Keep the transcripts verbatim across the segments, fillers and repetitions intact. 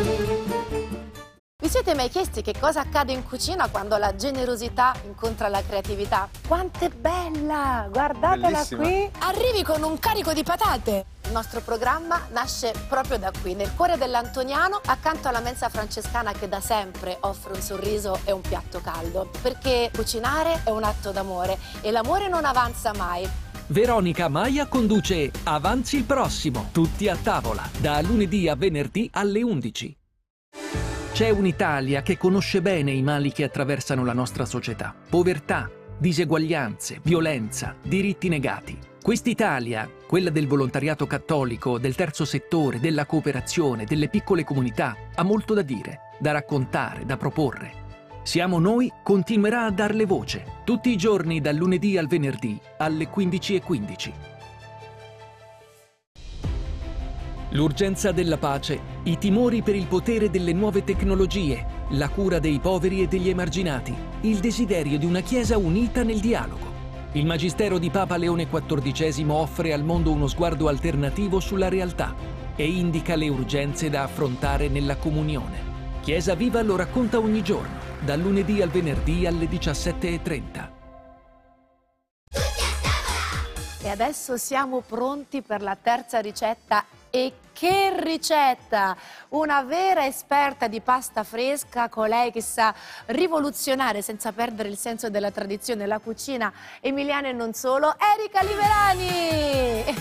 Vi siete mai chiesti che cosa accade in cucina quando la generosità incontra la creatività? Quanto è bella! Guardatela Bellissima. qui! Arrivi con un carico di patate! Il nostro programma nasce proprio da qui, nel cuore dell'Antoniano, accanto alla mensa francescana che da sempre offre un sorriso e un piatto caldo. Perché cucinare è un atto d'amore e l'amore non avanza mai. Veronica Maia conduce Avanzi il prossimo, tutti a tavola, da lunedì a venerdì alle undici. C'è un'Italia che conosce bene i mali che attraversano la nostra società. Povertà, diseguaglianze, violenza, diritti negati. Quest'Italia, quella del volontariato cattolico, del terzo settore, della cooperazione, delle piccole comunità, ha molto da dire, da raccontare, da proporre. Siamo Noi continuerà a darle voce, tutti i giorni dal lunedì al venerdì alle quindici e quindici. L'urgenza della pace, i timori per il potere delle nuove tecnologie, la cura dei poveri e degli emarginati, il desiderio di una Chiesa unita nel dialogo. Il Magistero di Papa Leone quattordicesimo offre al mondo uno sguardo alternativo sulla realtà e indica le urgenze da affrontare nella comunione. Chiesa Viva lo racconta ogni giorno, dal lunedì al venerdì alle diciassette e trenta. E adesso siamo pronti per la terza ricetta. E che ricetta! Una vera esperta di pasta fresca, colei che sa rivoluzionare senza perdere il senso della tradizione la cucina emiliana e non solo, Erika Liverani!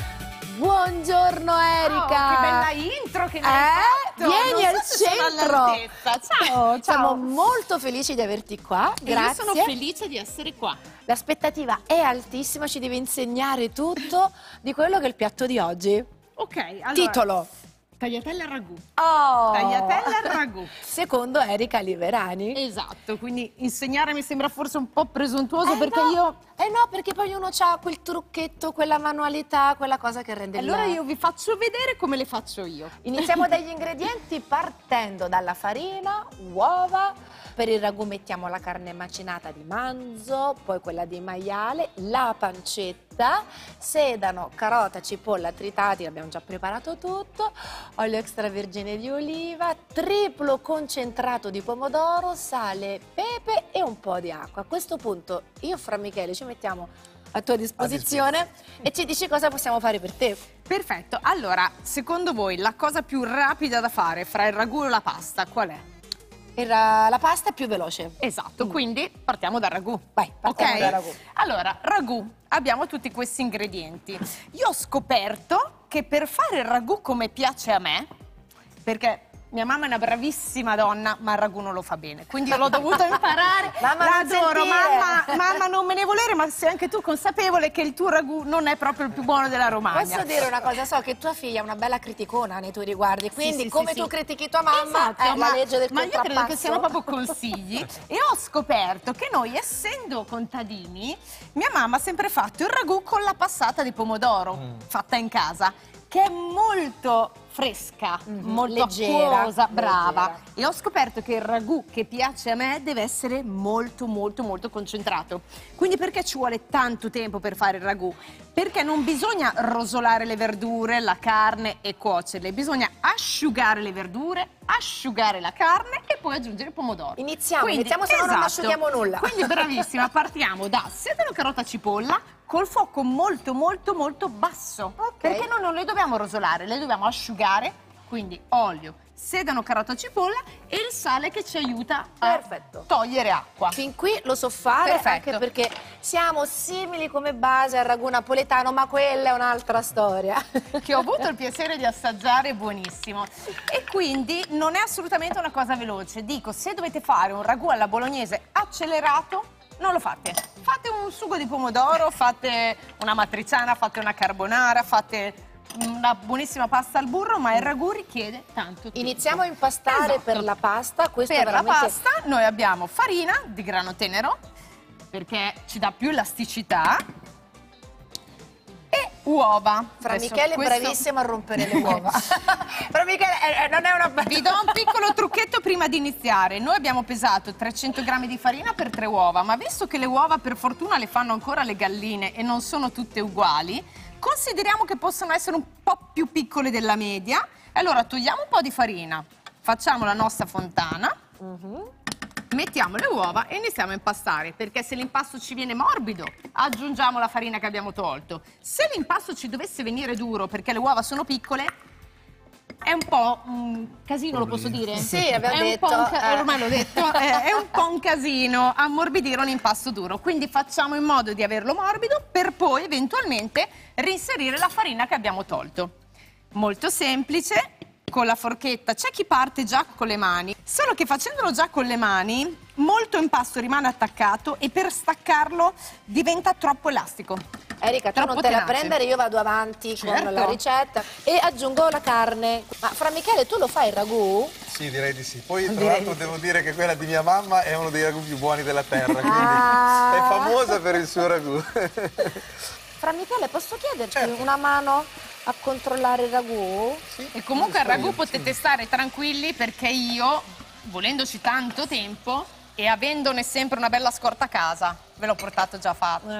Buongiorno Erika! Oh, che bella intro che mi hai eh, fatto! Vieni Non al so se sono centro! all'altezza. Ciao, ciao! Siamo molto felici di averti qua, E grazie. io sono felice di essere qua. L'aspettativa è altissima, ci devi insegnare tutto di quello che è il piatto di oggi. Ok, allora... Titolo. Tagliatelle al ragù. Oh. Tagliatelle al ragù. Secondo Erika Liverani. Esatto, quindi insegnare mi sembra forse un po' presuntuoso Eh perché no, io... Eh no, perché poi uno ha quel trucchetto, quella manualità, quella cosa che rende Allora il... io vi faccio vedere come le faccio io. Iniziamo dagli ingredienti partendo dalla farina, uova. Per il ragù mettiamo la carne macinata di manzo, poi quella di maiale, la pancetta, sedano, carota, cipolla tritati, abbiamo già preparato tutto, olio extravergine di oliva, triplo concentrato di pomodoro, sale, pepe e un po' di acqua. A questo punto io fra Michele ci mettiamo a tua disposizione, a disposizione. E ci dici cosa possiamo fare per te. Perfetto, allora, secondo voi la cosa più rapida da fare fra il ragù e la pasta qual è? Era la pasta è più veloce. Esatto, mm. quindi partiamo dal ragù. Vai, partiamo okay? dal ragù. Allora, ragù, abbiamo tutti questi ingredienti. Io ho scoperto che per fare il ragù come piace a me, perché mia mamma è una bravissima donna, ma il ragù non lo fa bene, quindi l'ho dovuto imparare. Mamma, l'adoro, mamma, mamma non me ne volere, ma sei anche tu consapevole che il tuo ragù non è proprio il più buono della Romagna. Posso dire una cosa? So che tua figlia è una bella criticona nei tuoi riguardi, quindi sì, sì, come sì, tu sì. critichi tua mamma, esatto, è ma, la legge del ma io credo che siano contrappasso. proprio consigli. E ho scoperto che noi, essendo contadini, mia mamma ha sempre fatto il ragù con la passata di pomodoro, mm. fatta in casa, che è molto fresca, mm-hmm. molto leggera, acquosa, brava. leggera. E ho scoperto che il ragù che piace a me deve essere molto molto molto concentrato. Quindi perché ci vuole tanto tempo per fare il ragù? Perché non bisogna rosolare le verdure, la carne e cuocerle, bisogna asciugare le verdure, asciugare la carne e poi aggiungere il pomodoro. Iniziamo, Quindi, iniziamo se no esatto. non asciughiamo nulla. Quindi bravissima, partiamo da sedano, carota, cipolla, col fuoco molto molto molto basso, okay. Perché noi non le dobbiamo rosolare, le dobbiamo asciugare, quindi olio, sedano, carota, cipolla e il sale che ci aiuta a Perfetto. togliere acqua. Fin qui lo so fare. Perfetto. Anche perché siamo simili come base al ragù napoletano, ma quella è un'altra storia. Che ho avuto il piacere di assaggiare, buonissimo. E quindi non è assolutamente una cosa veloce. Dico, se dovete fare un ragù alla bolognese accelerato, non lo fate. Fate un sugo di pomodoro, fate una matriciana, fate una carbonara, fate una buonissima pasta al burro, ma il ragù richiede tanto tempo. Iniziamo a impastare esatto. per la pasta. Questo per è veramente... la pasta noi abbiamo farina di grano tenero, perché ci dà più elasticità, e uova. Fra Adesso Michele è questo... bravissimo a rompere le uova. Fra Michele eh, non è una... Vi do un piccolo trucchetto prima di iniziare. Noi abbiamo pesato trecento grammi di farina per tre uova, ma visto che le uova per fortuna le fanno ancora le galline e non sono tutte uguali, consideriamo che possono essere un po' più piccole della media. Allora togliamo un po' di farina, facciamo la nostra fontana, Mhm. mettiamo le uova e iniziamo a impastare, perché se l'impasto ci viene morbido, aggiungiamo la farina che abbiamo tolto. Se l'impasto ci dovesse venire duro perché le uova sono piccole, è un po' un casino, lo posso dire? Sì, abbiamo È un detto, po' un ca- eh. ormai l'ho detto, è, è un po' un casino ammorbidire un impasto duro, quindi facciamo in modo di averlo morbido per poi eventualmente reinserire la farina che abbiamo tolto. Molto semplice, con la forchetta. C'è chi parte già con le mani, solo che facendolo già con le mani molto impasto rimane attaccato e per staccarlo diventa troppo elastico. Erika, tu Troppo non te la tenace. prendere, io vado avanti Certo. con la ricetta e aggiungo la carne. Ma Fra Michele, tu lo fai il ragù? Sì, direi di sì. Poi, tra Direi l'altro, di devo dire che quella di mia mamma è uno dei ragù più buoni della terra, quindi Ah. è famosa per il suo ragù. Fra Michele, posso chiederti Certo. una mano a controllare il ragù? E comunque al ragù io, potete stare tranquilli perché io, volendoci tanto tempo e avendone sempre una bella scorta a casa, ve l'ho portato già fatto.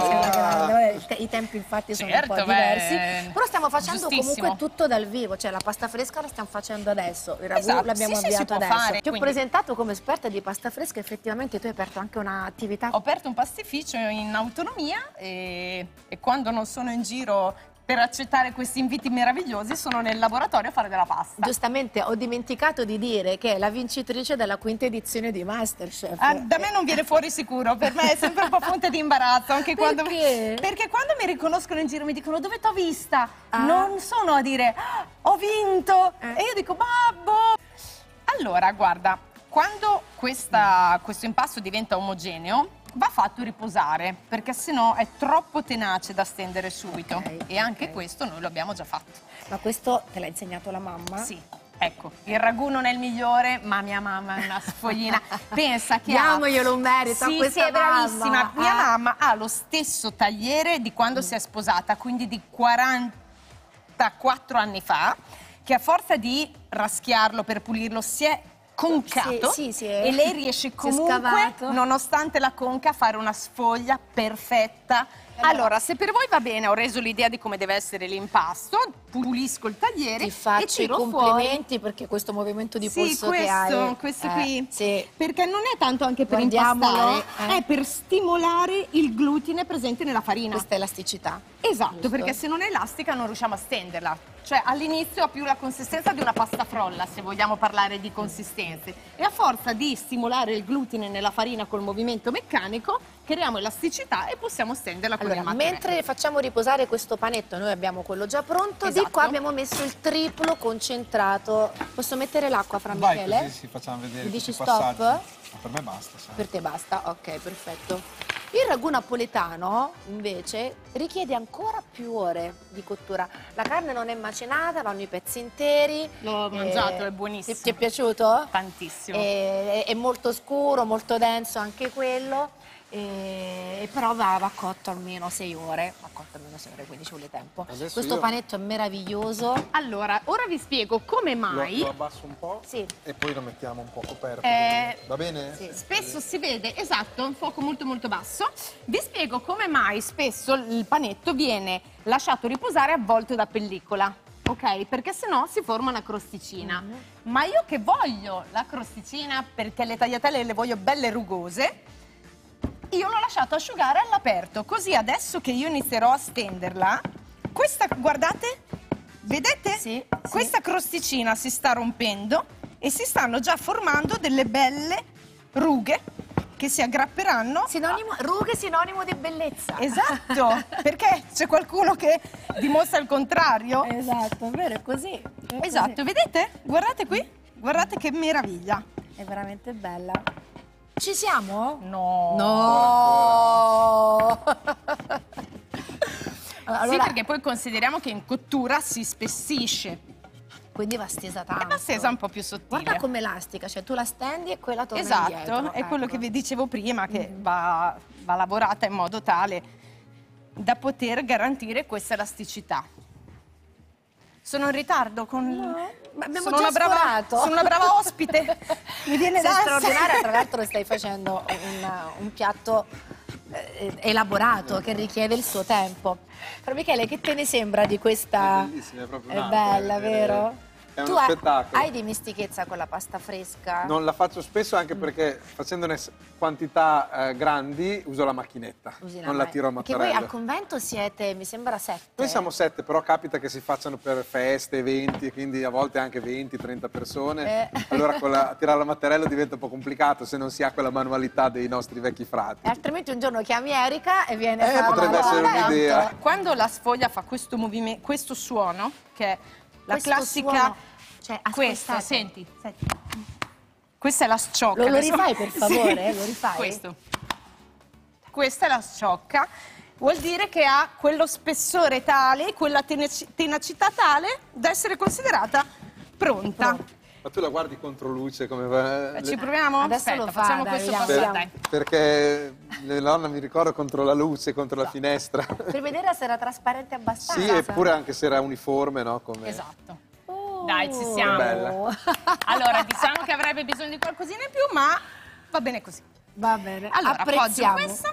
I tempi infatti sono Certo, un po' beh, diversi. Però stiamo facendo giustissimo. comunque tutto dal vivo, cioè la pasta fresca la stiamo facendo adesso, il ragù Esatto, l'abbiamo sì, sì, avviato si può adesso. fare, Ti ho quindi- presentato come esperta di pasta fresca, effettivamente tu hai aperto anche un'attività. Ho aperto un pastificio in autonomia e, e quando non sono in giro per accettare questi inviti meravigliosi sono nel laboratorio a fare della pasta. Giustamente ho dimenticato di dire che è la vincitrice della quinta edizione di Masterchef. Ah, da me non viene fuori sicuro, per me è sempre un po' fonte di imbarazzo, anche quando Perché? perché quando mi riconoscono in giro mi dicono dove t'ho vista, Ah. non sono a dire "Ah, ho vinto" Eh. e io dico babbo. Allora, guarda, quando questa- questo impasto diventa omogeneo va fatto riposare, perché sennò è troppo tenace da stendere subito. Ok, e anche ok. questo noi lo abbiamo già fatto. Ma questo te l'ha insegnato la mamma? Sì, ecco, il ragù non è il migliore, ma mia mamma è una sfoglina. Pensa che Diamoglielo un merito a sì, questa sì, è bravissima. mamma. Mia Eh. mamma ha lo stesso tagliere di quando si è sposata, quindi di quarantaquattro anni fa, che a forza di raschiarlo per pulirlo si è concato Sì, sì, sì, è- e lei riesce si è comunque, scavato. nonostante la conca, a fare una sfoglia perfetta. Allora, se per voi va bene, ho reso l'idea di come deve essere l'impasto, pulisco il tagliere Ti e faccio i tiro fuori. complimenti perché questo movimento di Sì, polso che questo, hai. questo eh, qui. Sì. Perché non è tanto anche per Guardiamolo, impastare, eh. è per stimolare il glutine presente nella farina. Questa elasticità. Esatto, Giusto. perché se non è elastica non riusciamo a stenderla. Cioè all'inizio ha più la consistenza di una pasta frolla, se vogliamo parlare di consistenze. E a forza di stimolare il glutine nella farina col movimento meccanico, creiamo elasticità e possiamo stenderla con Allora, il mattonello. mentre facciamo riposare questo panetto, noi abbiamo quello già pronto, di Esatto. qua abbiamo messo il triplo concentrato. Posso mettere l'acqua, Fra Vai Michele? così, sì, facciamo vedere Mi dici tutti i stop? passaggi. Ma per me basta, sai. Per te basta? Ok, perfetto. Il ragù napoletano, invece, richiede ancora più ore di cottura. La carne non è macinata, vanno i pezzi interi. L'ho mangiato, è buonissimo. Ti, ti è piaciuto? Tantissimo. E- È, molto scuro, molto denso anche quello. E, e però va, va cotto almeno sei ore. Va cotto almeno sei ore, quindi ci vuole tempo. Adesso Questo io- panetto è meraviglioso. Allora, ora vi spiego come Lo, mai lo abbasso un po' Sì. e poi lo mettiamo un po' coperto. Eh, Va bene? sì. spesso si vede, esatto, un fuoco molto molto basso. Vi spiego come mai spesso il panetto viene lasciato riposare avvolto da pellicola. Ok? Perché sennò si forma una crosticina. Ma io che voglio la crosticina perché le tagliatelle le voglio belle rugose, io l'ho lasciato asciugare all'aperto. Così adesso che io inizierò a stenderla, questa, guardate, vedete? Sì, sì. Questa crosticina si sta rompendo e si stanno già formando delle belle rughe che si aggrapperanno. Sinonimo, rughe sinonimo di bellezza. Esatto, perché c'è qualcuno che dimostra il contrario. Esatto, è vero, è così. È così. Esatto, vedete? Guardate qui, guardate che meraviglia. È veramente bella. Ci siamo? No. No! Allora, Sì, perché poi consideriamo che in cottura si spessisce. quindi va stesa tanto. È la stesa un po' più sottile. Guarda come elastica, cioè tu la stendi e quella torna Esatto, indietro. è quello ecco. che vi dicevo prima, che va, va lavorata in modo tale da poter garantire questa elasticità. Sono in ritardo con... Ma abbiamo sono già una brava, sforato. sono una brava ospite. Mi viene Sei l'ansia. straordinaria, tra l'altro stai facendo un, un piatto eh, elaborato che richiede il suo tempo. Fra Michele, che te ne sembra di questa? È bellissima, è proprio È un'arte, bella, vedere vero? È Tu uno hai, spettacolo. hai dimestichezza con la pasta fresca? Non la faccio spesso anche perché facendone s- quantità eh, grandi uso la macchinetta, Usi non la ma- tiro a Perché mattarello. voi al convento siete, mi sembra, sette. Noi siamo sette, però capita che si facciano per feste, eventi, quindi a volte anche venti trenta persone. Eh. Allora con la, tirare la mattarello diventa un po' complicato se non si ha quella manualità dei nostri vecchi frati. E altrimenti un giorno chiami Erika e viene Eh, a fare potrebbe una- essere Guarda, un'idea. Quando la sfoglia fa questo movimento, questo suono, che è la questo classica... suono, cioè, Questa, ascoltate. senti, senti. Questa è la sciocca. Lo- lo adesso- rifai, per favore? Sì. Lo rifai? Questo. Questa è la sciocca. Vuol dire che ha quello spessore tale, quella tenaci- tenacità tale da essere considerata pronta. Ma tu la guardi contro luce come va? Ci proviamo? Adesso Aspetta, lo fa, facciamo dai, questo vediamo. passaggio. Per- Dai. perché le nonna mi ricordo contro la luce, contro la finestra. Per vedere se era trasparente abbastanza. Sì, eppure anche se era uniforme, no? Come... Esatto. Oh. Dai, ci siamo. Che bella. Allora, diciamo che avrebbe bisogno di qualcosina in più, ma va bene così. Va bene, Allora, appoggio apprezziamo. questa.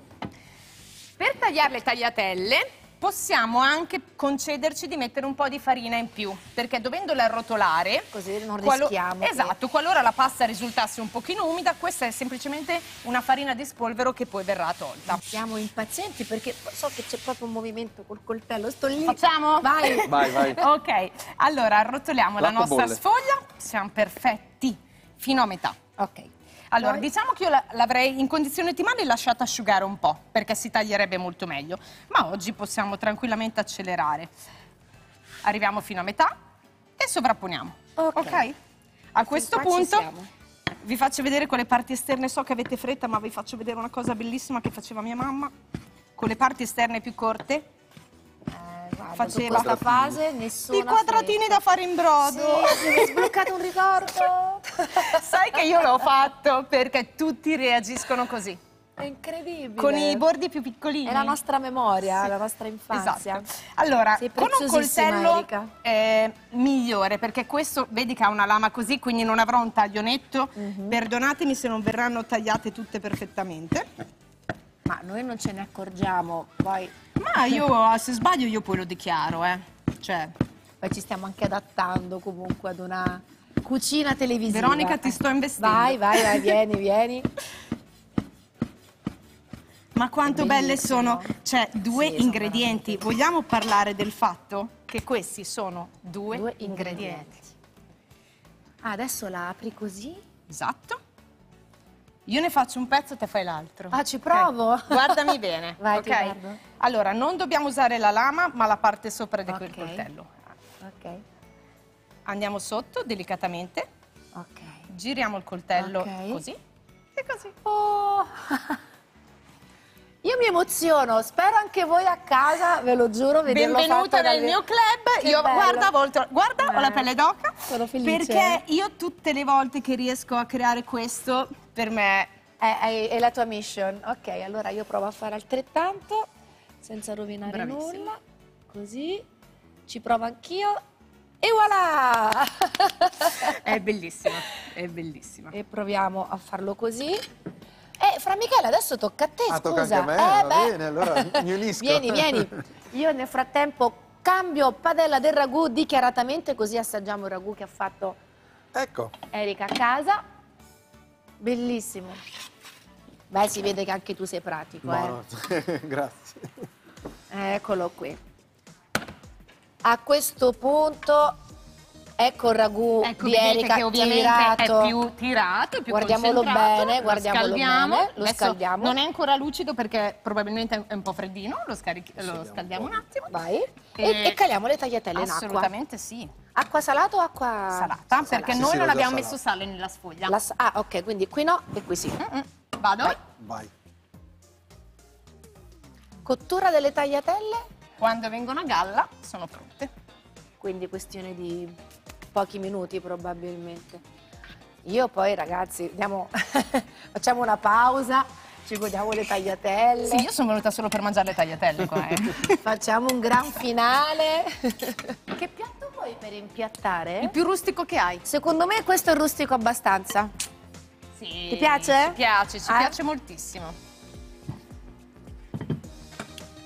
Per tagliare le tagliatelle possiamo anche concederci di mettere un po' di farina in più, perché dovendola arrotolare... Così non qualo- rischiamo che- Esatto, qualora la pasta risultasse un pochino umida, questa è semplicemente una farina di spolvero che poi verrà tolta. Siamo impazienti perché so che c'è proprio un movimento col coltello. Sto lì. Facciamo? Vai. Vai, vai. Ok, allora arrotoliamo la L'acqua nostra bolle. sfoglia, siamo perfetti, fino a metà. Ok. Allora, Poi? diciamo che io la- l'avrei in condizioni ottimali lasciata asciugare un po', perché si taglierebbe molto meglio. Ma oggi possiamo tranquillamente accelerare. Arriviamo fino a metà e sovrapponiamo. Ok. A questo Qua ci punto siamo. vi faccio vedere con le parti esterne. So che avete fretta, ma vi faccio vedere una cosa bellissima che faceva mia mamma. Con le parti esterne più corte, Eh, guarda, Faceva- su questa fase nessuna i quadratini fretta. da fare in brodo. Sì, mi hai sbloccato un ricordo. Sai che io l'ho fatto perché tutti reagiscono così, È incredibile. con i bordi più piccolini. È la nostra memoria, la nostra infanzia. Esatto. Allora, Sei con un preziosissima, coltello Erika. eh, migliore, perché questo, vedi che ha una lama così, quindi non avrò un taglio netto. Mhm. Perdonatemi se non verranno tagliate tutte perfettamente. Ma noi non ce ne accorgiamo, poi, Ma io, se sbaglio, io poi lo dichiaro, eh. Cioè, poi ci stiamo anche adattando comunque ad una cucina televisiva. Veronica, ti sto investendo. Vai, vai, vai, vieni, vieni. ma quanto belle Bellissimo. sono, cioè, due Sì, sono ingredienti. Vogliamo parlare del fatto che questi sono due, Due ingredienti. ingredienti. Ah, adesso la apri così? Esatto. Io ne faccio un pezzo, te fai l'altro. Ah, ci Ok? provo. Guardami bene. Vai, ok? ti guardo. Allora, non dobbiamo usare la lama, ma la parte sopra di quel Ok. coltello. Ok, Andiamo sotto delicatamente, ok. giriamo il coltello Ok. così e così. Oh. Io mi emoziono, spero anche voi a casa, ve lo giuro, vederlo Benvenuta fatto nel dalle- mio club. Che Io bello. guarda, a volte, guarda, ho la Eh, pelle d'oca. sono felice. Perché io tutte le volte che riesco a creare questo, per me È, è- è la tua mission. Ok, allora io provo a fare altrettanto, senza rovinare Bravissima. nulla. Così, ci provo anch'io. E voilà! è bellissima, è bellissima. E proviamo a farlo così. E Fra Michele, adesso tocca a te, Ah, scusa. tocca anche a me? Eh, Va beh. bene, allora mi unisco. Vieni, vieni. Io nel frattempo cambio padella del ragù dichiaratamente, così assaggiamo il ragù che ha fatto Ecco, Erika a casa. Bellissimo. Beh, si vede che anche tu sei pratico, eh. buono. Grazie. Eccolo qui. A questo punto, ecco il ragù Ecco, di vedete Erika che ovviamente tirato. è più tirato, è più Guardiamolo concentrato. bene, Lo guardiamolo scaldiamo. bene, lo Adesso scaldiamo. non è ancora lucido perché probabilmente è un po' freddino, lo, scarichi- lo vediamo scaldiamo un un attimo. Vai. E, E- e caliamo le tagliatelle in acqua. Assolutamente sì, Acqua salata o acqua salata, perché Sì, noi sì, non l'ho già abbiamo salata. messo sale nella sfoglia. La sa- ah, ok, quindi qui no e qui sì. Mm-mm. Vado? Vai. Vai. Cottura delle tagliatelle, Quando vengono a galla sono pronte. quindi questione di pochi minuti probabilmente. Io poi, ragazzi, diamo facciamo una pausa, ci godiamo le tagliatelle. Sì, io sono venuta solo per mangiare le tagliatelle qua, eh. Facciamo un gran finale. Che piatto vuoi per impiattare? Il più rustico che hai. Secondo me questo è rustico abbastanza. Sì. Ti piace? Ci piace, ci Eh? piace moltissimo.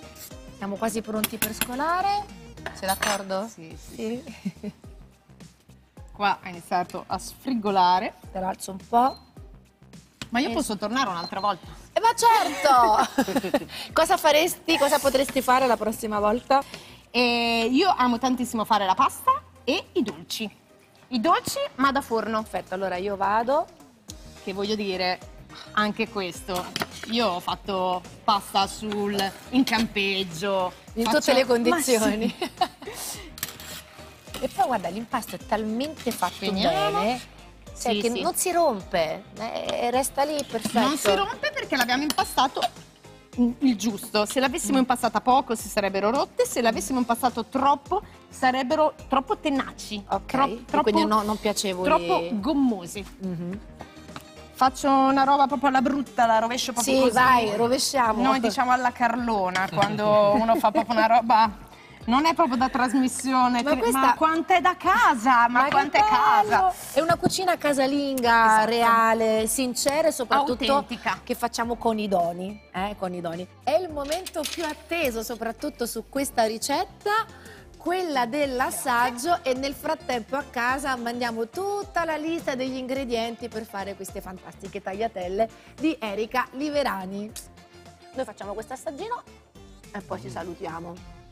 Siamo quasi pronti per scolare. Sei d'accordo? Sì, sì. Sì. qua ha iniziato a sfrigolare. Te lo alzo un po'. Ma io Eh. posso tornare un'altra volta. Eh, ma certo! Cosa faresti, cosa potresti fare la prossima volta? E io amo tantissimo fare la pasta e i dolci. I dolci, ma da forno. Perfetto, allora io vado. Che voglio dire, anche questo. Io ho fatto pasta sul, in campeggio. In faccio- tutte le Ma condizioni. sì. E poi guarda, l'impasto è talmente fatto Spegniamo. bene, cioè Sì, che sì. non si rompe, eh, resta lì perfetto. Non si rompe perché l'abbiamo impastato il giusto. Se l'avessimo impastata poco si sarebbero rotte, se l'avessimo impastato troppo sarebbero troppo tenaci. Ok, Tro- e troppo, quindi no- non piacevoli. troppo gommosi. Mhm. Faccio una roba proprio alla brutta, la rovescio proprio Sì, così. vai, rovesciamo. Noi diciamo alla Carlona, quando uno fa proprio una roba. Non è proprio da trasmissione, Ma tre- questa- ma quant'è da casa, ma, che quant'è bello! casa. È una cucina casalinga, Esatto. reale, sincera e soprattutto Autentica. che facciamo con i doni, eh, con i doni. È il momento più atteso soprattutto su questa ricetta, quella dell'assaggio, e nel frattempo a casa mandiamo tutta la lista degli ingredienti per fare queste fantastiche tagliatelle di Erika Liverani. Noi facciamo questo assaggino e poi ci salutiamo.